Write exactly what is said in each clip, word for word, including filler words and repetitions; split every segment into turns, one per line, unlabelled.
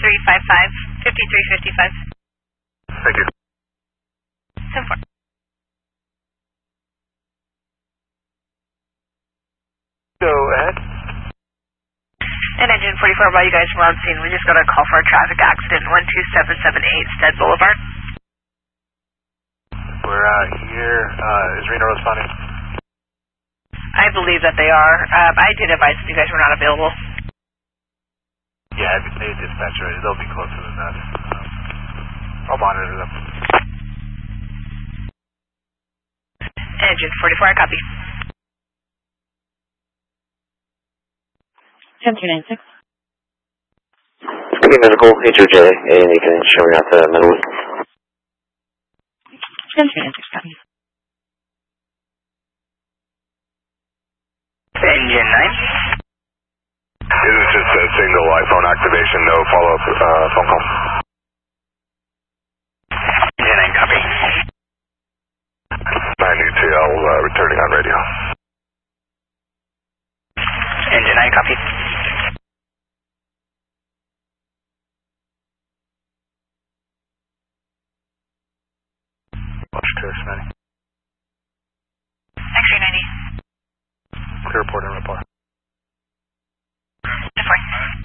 three five five, five three five five.
Thank you.
ten four.
Go ahead.
And engine forty-four, about you guys were on scene. We just got a call for a traffic accident, one two seven seven eight Stead Boulevard.
We're out here. Uh, is Reno responding?
I believe that they are. Um, I did advise that you guys were not available.
Yeah, they dispatch already. They'll be closer than that. Um, I'll monitor them.
Engine forty-four, I copy.
ten three nine six.
Okay, medical, H O J, and you can show me out the middle.
ten three nine six, copy.
Engine nine.
This is just a single iPhone activation, no follow-up uh, phone call.
Engine nine, copy.
nine U T L uh, returning on radio.
Engine nine, copy.
Watch tourist ninety.
X-ray ninety.
Clear report and report.
ten four.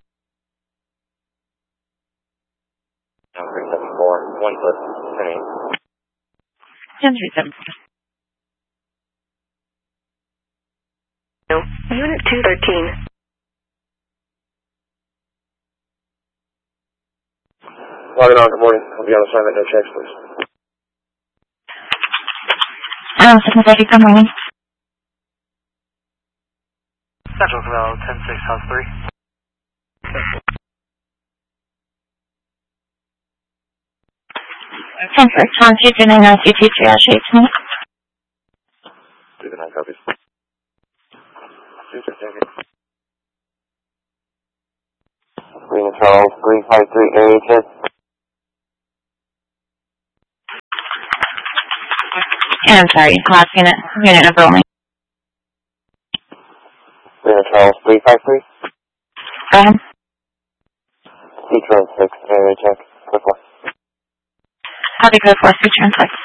three seven four, one foot, ten eight.
ten three seven four.
Unit two thirteen.
Logging on, good morning. I'll be on assignment, no checks, please.
Um, seven thirty, good morning.
Central Corral, ten six, house three.
ten four, Tom two three nine nine C T three Ash eight twenty.
two to nine copies. Green Charles, three five three, area check.
I'm sorry, last unit, unit number only.
Green Charles, three five three.
Go ahead.
Teacher on six, area check. Quick one.
Copy code four, feature and six.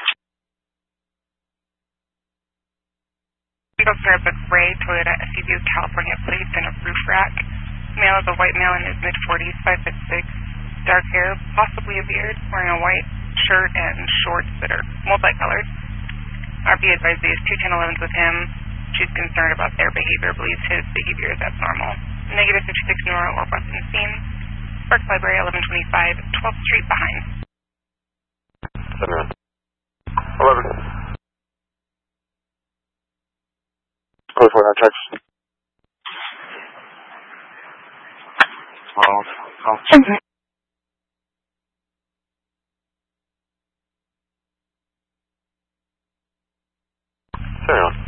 Single service gray Toyota S U V with California plates and a roof rack. Male is a white male in his mid forties, five foot six, dark hair, possibly a beard, wearing a white shirt and shorts that are multicolored. R B advised these two ten elevens with him. She's concerned about their behavior, believes his behavior is abnormal. Negative fifty-six Nora or Weston scene. Sparks Library, eleven twenty-five, twelfth Street behind.
Seven.
eleven. Close one, no checks. twelve. Oh.
ten four.
Carry on.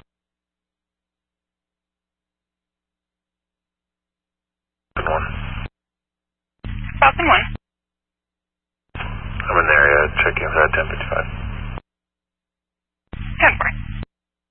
One.
Falcon one.
I'm in the area checking for that ten fifty-five.
ten four.